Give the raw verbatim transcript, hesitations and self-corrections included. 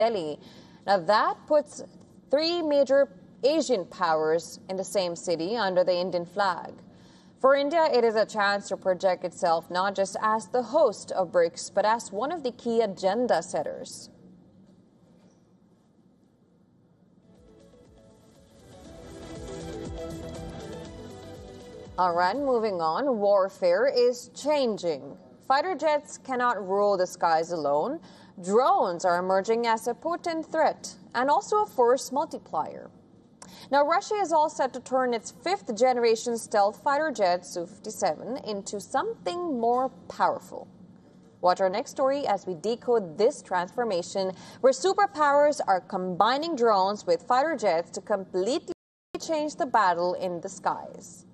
Delhi. Now that puts three major Asian powers in the same city under the Indian flag. For India, it is a chance to project itself not just as the host of BRICS, but as one of the key agenda setters. All right, moving on. Warfare is changing. Fighter jets cannot rule the skies alone. Drones are emerging as a potent threat and also a force multiplier. Now, Russia is all set to turn its fifth-generation stealth fighter jet, Su fifty-seven, into something more powerful. Watch our next story as we decode this transformation, where superpowers are combining drones with fighter jets to completely change the battle in the skies.